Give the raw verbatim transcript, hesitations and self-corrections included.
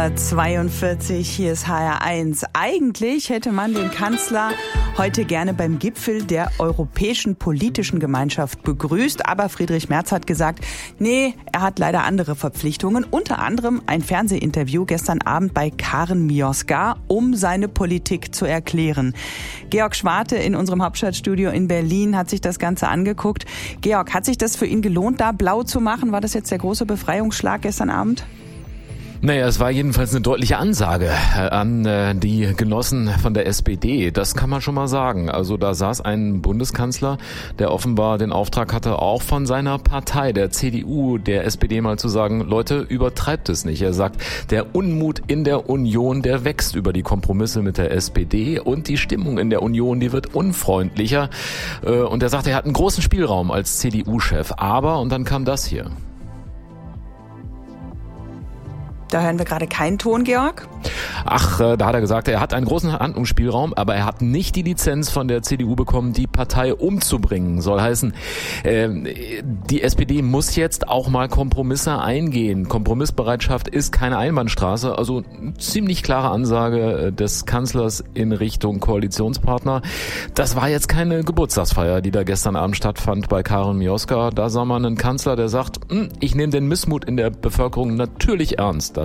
Uhr zweiundvierzig, hier ist H R eins. Eigentlich hätte man den Kanzler heute gerne beim Gipfel der Europäischen Politischen Gemeinschaft begrüßt, aber Friedrich Merz hat gesagt, nee, er hat leider andere Verpflichtungen, unter anderem ein Fernsehinterview gestern Abend bei Karen Mioska, um seine Politik zu erklären. Georg Schwarte in unserem Hauptstadtstudio in Berlin hat sich das Ganze angeguckt. Georg, hat sich das für ihn gelohnt, da blau zu machen? War das jetzt der große Befreiungsschlag gestern Abend? Naja, es war jedenfalls eine deutliche Ansage an äh, die Genossen von der S P D. Das kann man schon mal sagen. Also da saß ein Bundeskanzler, der offenbar den Auftrag hatte, auch von seiner Partei, der C D U, der S P D mal zu sagen, Leute, übertreibt es nicht. Er sagt, der Unmut in der Union, der wächst über die Kompromisse mit der S P D und die Stimmung in der Union, die wird unfreundlicher. Äh, und er sagt, er hat einen großen Spielraum als C D U-Chef. Aber, und dann kam das hier. Da hören wir gerade keinen Ton, Georg. Ach, da hat er gesagt, er hat einen großen Handlungsspielraum, aber er hat nicht die Lizenz von der C D U bekommen, die Partei umzubringen. Soll heißen, äh, die S P D muss jetzt auch mal Kompromisse eingehen. Kompromissbereitschaft ist keine Einbahnstraße. Also ziemlich klare Ansage des Kanzlers in Richtung Koalitionspartner. Das war jetzt keine Geburtstagsfeier, die da gestern Abend stattfand bei Karen Mioska. Da sah man einen Kanzler, der sagt, ich nehme den Missmut in der Bevölkerung natürlich ernst. Da